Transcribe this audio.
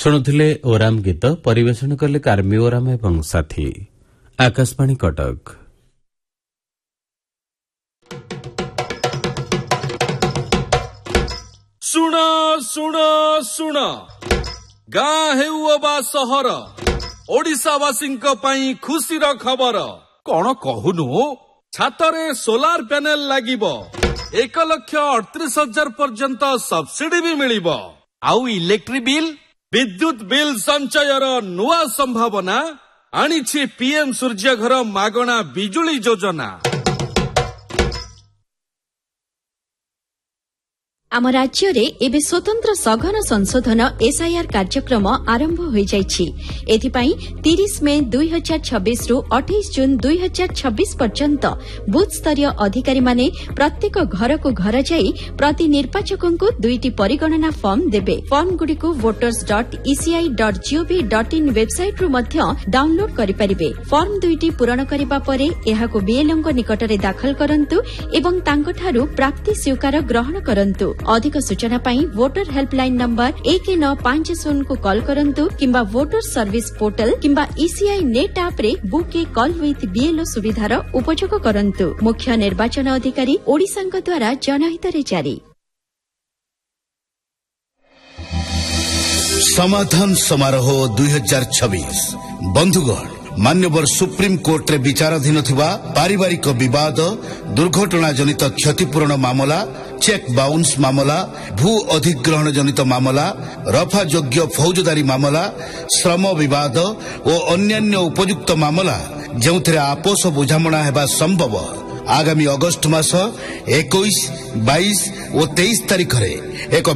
ଶୁଣୁଥିଲେ ଓରାମ ଗୀତ ପରିବେଷଣ କଲେ କାର୍ମି ଓରାମ ଏବଂ ସାଥୀ। ଆକାଶବାଣୀ କଟକ। ଶୁଣ ଶୁଣ ଶୁଣ, ଗାଁ ହେଉ ଅବା ସହର, ଓଡ଼ିଶାବାସୀଙ୍କ ପାଇଁ ଖୁସିର ଖବର। କଣ କହୁନୁ? ଛାତରେ ସୋଲାର ପ୍ୟାନେଲ ଲାଗିବ, 1,38,000 ପର୍ଯ୍ୟନ୍ତ ସବସିଡି ବି ମିଳିବ। ଆଉ ଇଲେକ୍ଟ୍ରିକ ବିଲ୍, ବିଦ୍ୟୁତ ବିଲ୍ ସଞ୍ଚୟର ନୂଆ ସମ୍ଭାବନା ଆଣିଛି ପିଏମ ସୂର୍ଯ୍ୟଘର ମାଗଣା ବିଜୁଳି ଯୋଜନା। ଆମ ରାଜ୍ୟରେ ଏବେ ସ୍ୱତନ୍ତ୍ର ସଘନ ସଂଶୋଧନ ଏସ୍ଆଇଆର୍ କାର୍ଯ୍ୟକ୍ରମ ଆରମ୍ଭ ହୋଇଯାଇଛି। ଏଥିପାଇଁ 30 ମେ 2026ରୁ 28 ଜୁନ୍ 2026 ପର୍ଯ୍ୟନ୍ତ ବୁଥସ୍ତରୀୟ ଅଧିକାରୀମାନେ ପ୍ରତ୍ୟେକ ଘରକୁ ଘର ଯାଇ ପ୍ରତି ନିର୍ବାଚକଙ୍କୁ 2ଟି ପରିଗଣନା ଫର୍ମ ଦେବେ। ଫର୍ମଗୁଡ଼ିକୁ voters.eci.gov.in ୱେବସାଇଟ୍ରୁ ମଧ୍ୟ ଡାଉନଲୋଡ୍ କରିପାରିବେ। ଫର୍ମ 2ଟି ପୂରଣ କରିବା ପରେ ଏହାକୁ ବିଏଲ୍ଓଙ୍କ ନିକଟରେ ଦାଖଲ କରନ୍ତୁ ଏବଂ ତାଙ୍କଠାରୁ ପ୍ରାପ୍ତି ସ୍ୱୀକାର ଗ୍ରହଣ କରନ୍ତୁ। ଅଧିକ ସୂଚନା ପାଇଁ ଭୋଟର ହେଲ୍ପଲାଇନ୍ ନମ୍ବର 1950କୁ କଲ୍ କରନ୍ତୁ କିମ୍ବା ଭୋଟର ସର୍ଭିସ୍ ପୋର୍ଟାଲ କିମ୍ବା ଇସିଆଇ ନେଟ୍ ଆପ୍ରେ book A call with BLO ସୁବିଧାର ଉପଯୋଗ କରନ୍ତୁ। ମୁଖ୍ୟ ନିର୍ବାଚନ ଅଧିକାରୀ, ଓଡ଼ିଶାଙ୍କ ଦ୍ୱାରା ଜନହିତରେ ଜାରି। ସମାଧାନ ସମାରୋହ 2026 ବନ୍ଧୁଗଣ, ମାନ୍ୟବର ସୁପ୍ରିମକୋର୍ଟରେ ବିଚାରାଧୀନ ଥିବା ପାରିବାରିକ ବିବାଦ, ଦୁର୍ଘଟଣା ଜନିତ କ୍ଷତିପୂରଣ ମାମଲା, ଚେକ୍ ବାଉନ୍ସ ମାମଲା, ଭୂ ଅଧିଗ୍ରହଣ ଜନିତ ମାମଲା, ରଫାଯୋଗ୍ୟ ଫୌଜଦାରୀ ମାମଲା, ଶ୍ରମ ବିବାଦ ଓ ଅନ୍ୟାନ୍ୟ ଉପଯୁକ୍ତ ମାମଲା ଯେଉଁଥିରେ ଆପୋଷ ବୁଝାମଣା ହେବା ସମ୍ଭବ ଆଗାମୀ ଅଗଷ୍ଟ ମାସ 21, 22 ଓ 23 ତାରିଖରେ ଏକ